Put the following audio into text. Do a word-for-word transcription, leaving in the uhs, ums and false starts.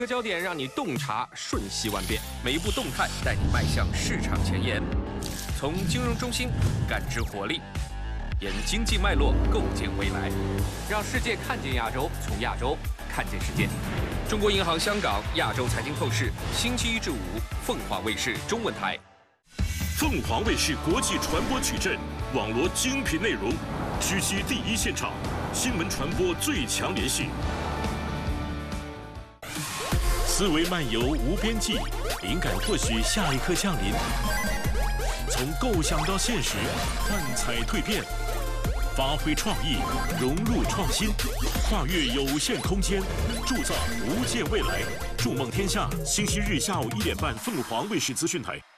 个焦点让你洞察瞬息万变，每一步动态带你迈向市场前沿。从金融中心感知活力，沿经济脉络构建未来，让世界看见亚洲，从亚洲看见世界。中国银行香港亚洲财经透视，星期一至五，凤凰卫视中文台。 凤凰卫视国际传播矩阵，网罗精品内容，狙击第一现场，新闻传播最强联系。 思维漫游无边际，灵感或许下一刻降临。从构想到现实，幻彩蜕变，发挥创意，融入创新，跨越有限空间，铸造无限未来。筑梦天下，星期日下午一点半，凤凰卫视资讯台。